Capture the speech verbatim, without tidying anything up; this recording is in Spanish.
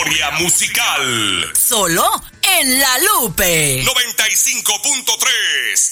Historia musical. Solo en La Lupe. noventa y cinco punto tres.